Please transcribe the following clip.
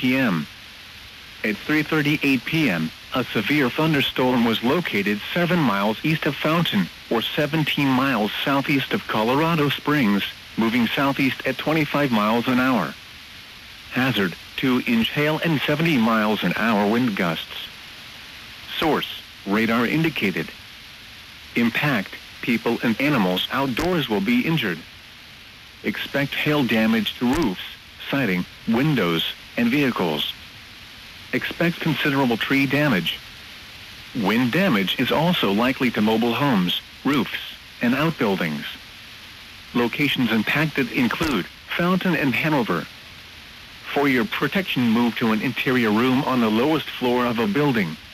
p.m. At 3:38 p.m., a severe thunderstorm was located 7 miles east of Fountain, or 17 miles southeast of Colorado Springs, moving southeast at 25 miles an hour. Hazard, 2-inch hail and 70 miles an hour wind gusts. Source, radar indicated. Impact, people and animals outdoors will be injured. Expect hail damage to roofs, siding, windows, and vehicles. Expect considerable tree damage. Wind damage is also likely to mobile homes, roofs, and outbuildings. Locations impacted include Fountain and Hanover. For your protection, move to an interior room on the lowest floor of a building.